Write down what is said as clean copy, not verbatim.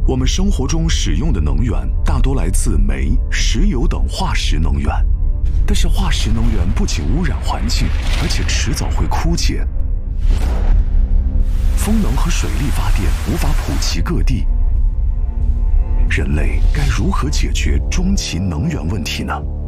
我们生活中使用的能源大多来自煤、石油等化石能源，但是化石能源不仅污染环境，而且迟早会枯竭。风能和水力发电无法普及各地，人类该如何解决终极能源问题呢？